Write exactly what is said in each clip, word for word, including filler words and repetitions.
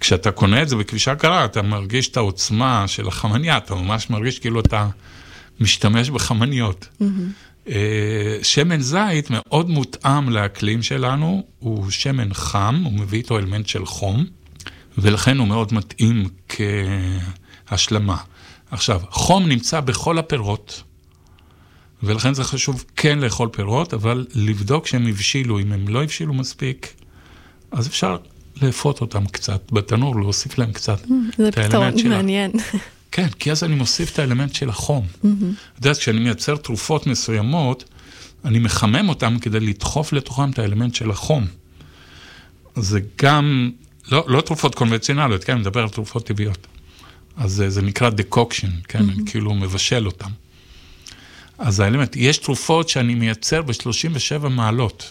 כשאתה קונה את זה בכבישה קרה, אתה מרגיש את העוצמה של החמניה, אתה ממש מרגיש כאילו אתה משתמש בחמניות. Mm-hmm. שמן זית מאוד מותאם לאקלים שלנו, הוא שמן חם, הוא מביא איתו אלמנט של חום, ולכן הוא מאוד מתאים כהשלמה. עכשיו, חום נמצא בכל הפירות, ולכן זה חשוב כן לאכול פירות, אבל לבדוק שהם הבשילו, אם הם לא הבשילו מספיק, אז אפשר לאפות אותם קצת, בתנור, להוסיף להם קצת זה פתרון מעניין. כן, כי אז אני מוסיף את האלמנט של החום. אתה יודע, כשאני מייצר תרופות מסוימות, אני מחמם אותם כדי לדחוף לתוכם את האלמנט של החום. זה גם, לא, לא תרופות קונבנציונליות, כן, אני מדבר על תרופות טבעיות. אז זה, זה נקרא דקוקשן, כן, אני כאילו מבשל אותם. אז האלמנט, יש תרופות שאני מייצר ב-שלושים ושבע מעלות,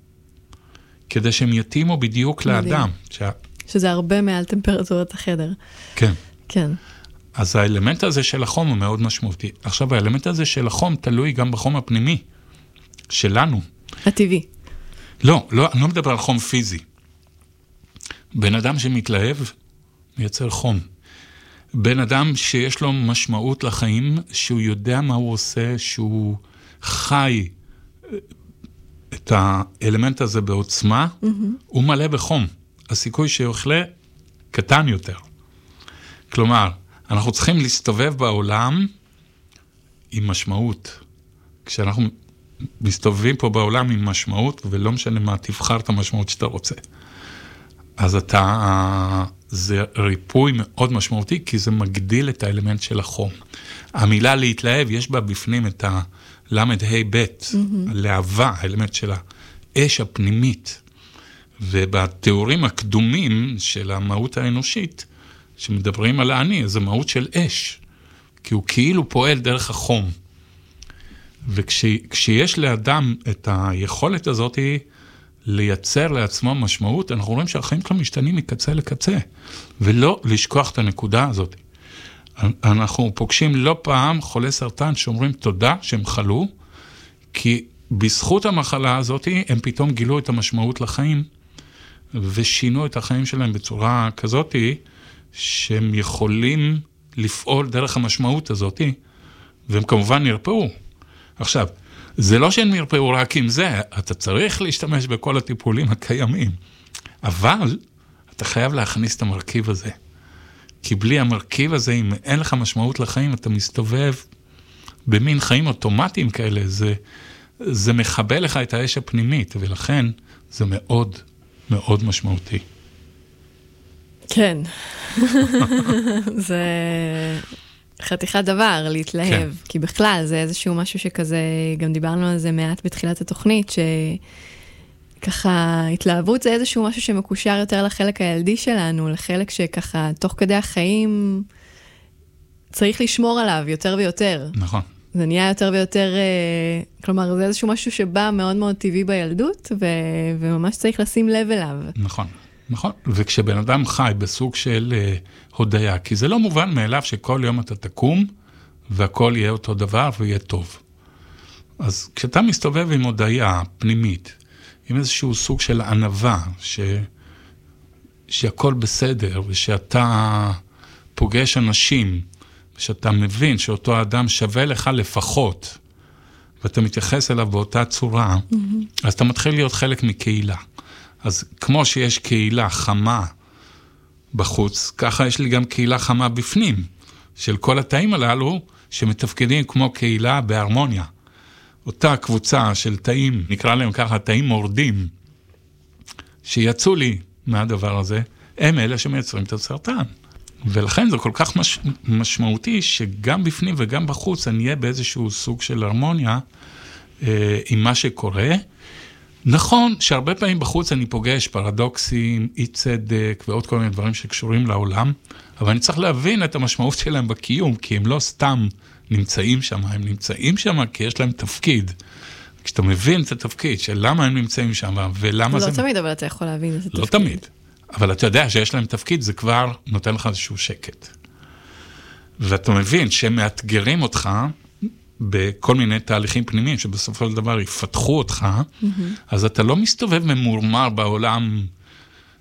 כדי שהם יתאימו בדיוק לאדם. שה... שזה הרבה מעל טמפרטורת החדר. כן. כן. אז האלמנט הזה של החום הוא מאוד משמעותי. עכשיו, האלמנט הזה של החום תלוי גם בחום הפנימי, שלנו. הטבעי. לא, לא, אני לא מדבר על חום פיזי. בן אדם שמתלהב, מייצר חום. בן אדם שיש לו משמעות לחיים, שהוא יודע מה הוא עושה, שהוא חי את האלמנט הזה בעוצמה, mm-hmm. הוא מלא בחום. הסיכוי שיוחלה קטן יותר. כלומר, אנחנו צריכים להסתובב בעולם עם משמעות. כשאנחנו מסתובבים פה בעולם עם משמעות, ולא משנה מה, תבחר את המשמעות שאתה רוצה. אז אתה, זה ריפוי מאוד משמעותי, כי זה מגדיל את האלמנט של החום. המילה להתלהב, יש בה בפנים את הלמד ה' ב', הלהבה, האלמנט של האש הפנימית. ובתיאורים הקדומים של המהות האנושית, שמדברים על העני, זה מהות של אש, כי הוא כאילו פועל דרך החום. וכשיש לאדם את היכולת הזאת לייצר לעצמו משמעות, אנחנו רואים שהחיים כלל משתנים מקצה לקצה, ולא לשכוח את הנקודה הזאת. אנחנו פוגשים לא פעם חולי סרטן שאומרים תודה שהם חלו, כי בזכות המחלה הזאת הם פתאום גילו את המשמעות לחיים, ושינו את החיים שלהם בצורה כזאת, שהם יכולים לפעול דרך המשמעות הזאת, והם כמובן נרפאו. עכשיו, זה לא שהם נרפאו רק עם זה, אתה צריך להשתמש בכל הטיפולים הקיימים, אבל אתה חייב להכניס את המרכיב הזה. כי בלי המרכיב הזה, אם אין לך משמעות לחיים, אתה מסתובב במין חיים אוטומטיים כאלה, זה, זה מחבל לך את האש הפנימית, ולכן זה מאוד מאוד משמעותי. כן. זה חתיכת דבר, להתלהב. כן. כי בכלל, זה איזשהו משהו שכזה, גם דיברנו על זה מעט בתחילת התוכנית, שככה, התלהבות זה איזשהו משהו שמקושר יותר לחלק הילדי שלנו, לחלק שככה, תוך כדי החיים, צריך לשמור עליו יותר ויותר. נכון. זה נהיה יותר ויותר, כלומר, זה איזשהו משהו שבא מאוד מאוד טבעי בילדות, ו- וממש צריך לשים לב אליו. נכון. נכון, וכשבן אדם חי בסוג של uh, הודיה, כי זה לא מובן מאליו שכל יום אתה תקום, והכל יהיה אותו דבר ויהיה טוב. אז כשאתה מסתובב עם הודיה פנימית, עם איזשהו סוג של ענווה, ש... שהכל בסדר, ושאתה פוגש אנשים, ושאתה מבין שאותו אדם שווה לך לפחות, ואתה מתייחס אליו באותה צורה, mm-hmm. אז אתה מתחיל להיות חלק מקהילה. אז כמו שיש קהילה חמה בחוץ, ככה יש לי גם קהילה חמה בפנים, של כל התאים הללו שמתפקדים כמו קהילה בהרמוניה. אותה קבוצה של תאים, נקרא להם ככה, תאים מורדים, שיצאו לי מהדבר הזה, הם אלה שמייצרים את הסרטן. ולכן זה כל כך מש... משמעותי, שגם בפנים וגם בחוץ אני אהיה באיזשהו סוג של הרמוניה אה, עם מה שקורה, נכון שהרבה פעמים בחוץ אני פוגש פרדוקסים, אי צדק ועוד כל מיני דברים שקשורים לעולם, אבל אני צריך להבין את המשמעות שלהם בקיום, כי הם לא סתם נמצאים שם, הם נמצאים שם כי יש להם תפקיד. כשאתה מבין את התפקיד של למה הם נמצאים שם ולמה זה... לא תמיד, אבל אתה יכול להבין את התפקיד. לא תמיד, אבל אתה יודע שיש להם תפקיד, זה כבר נותן לך איזשהו שקט. ואתה מבין שהם מאתגרים אותך, בכל מיני תהליכים פנימיים, שבסופו של דבר יפתחו אותך, mm-hmm. אז אתה לא מסתובב ממורמר בעולם,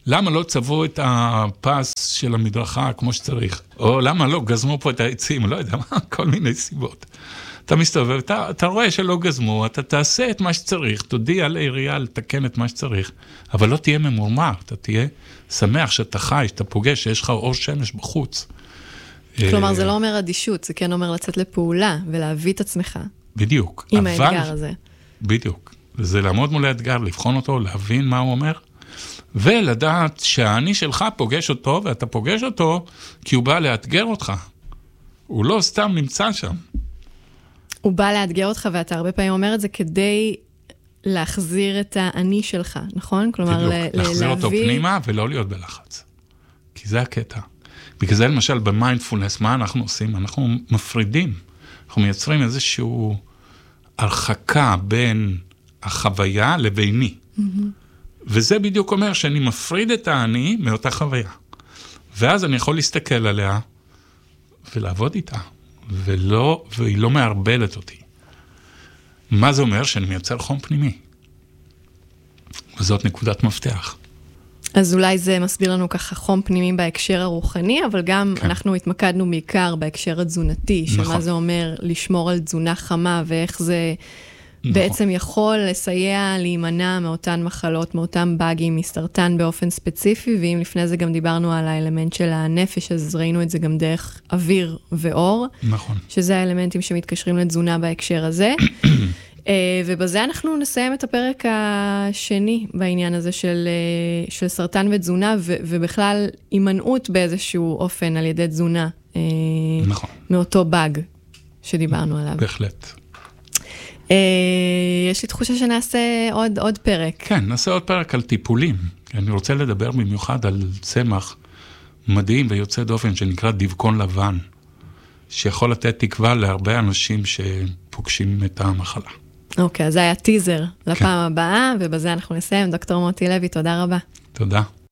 למה לא צבעו את הפס של המדרכה כמו שצריך? או למה לא גזמו פה את העצים? לא יודע מה, כל מיני סיבות. אתה מסתובב, אתה, אתה רואה שלא גזמו, אתה תעשה את מה שצריך, תודיע לעירייה לתקן את מה שצריך, אבל לא תהיה ממורמר, אתה תהיה שמח שאתה חי, שאתה פוגש, שיש לך אור שמש בחוץ. כלומר, זה לא אומר אדישות, זה כן אומר לצאת לפעולה ולהביא את עצמך. בדיוק. עם אבל, האתגר הזה. בדיוק. זה לעמוד מול האתגר, לבחון אותו, להבין מה הוא אומר, ולדעת שהאני שלך פוגש אותו, ואתה פוגש אותו כי הוא בא לאתגר אותך. הוא לא סתם נמצא שם. הוא בא לאתגר אותך, ואתה הרבה פעמים אומר את זה כדי להחזיר את האני שלך, נכון? כלומר, בדיוק, ל- להחזיר להביא... אותו פנימה ולא להיות בלחץ. כי זה הקטע. בגלל זה למשל במיינדפולנס, מה אנחנו עושים? אנחנו מפרידים. אנחנו מייצרים איזשהו הרחקה בין החוויה לביני. Mm-hmm. וזה בדיוק אומר שאני מפריד את האני מאותה חוויה. ואז אני יכול להסתכל עליה ולעבוד איתה. ולא, והיא לא מערבלת אותי. מה זה אומר? שאני מייצר חום פנימי. וזאת נקודת מפתח. אז אולי זה מסביר לנו ככה חום פנימי בהקשר הרוחני, אבל גם כן. אנחנו התמקדנו בעיקר בהקשר התזונתי, שמה נכון. זה אומר לשמור על תזונה חמה, ואיך זה נכון. בעצם יכול לסייע להימנע מאותן מחלות, מאותם באגים, מסרטן באופן ספציפי, ואם לפני זה גם דיברנו על האלמנט של הנפש, אז ראינו את זה גם דרך אוויר ואור, נכון. שזה האלמנטים שמתקשרים לתזונה בהקשר הזה. ובזה אנחנו נסיים את הפרק השני בעניין הזה של, של סרטן ותזונה, ו, ובכלל הימנעות באיזשהו אופן על ידי תזונה. נכון. מאותו באג שדיברנו עליו. בהחלט. יש לי תחושה שנעשה עוד, עוד פרק. כן, נעשה עוד פרק על טיפולים. אני רוצה לדבר במיוחד על צמח מדהים ויוצא דופן שנקרא דבקון לבן, שיכול לתת תקווה להרבה אנשים שפוגשים את המחלה. אוקיי, אז זה היה טיזר לפעם הבאה, ובזה אנחנו נסיים. דוקטור מוטי לוי, תודה רבה. תודה.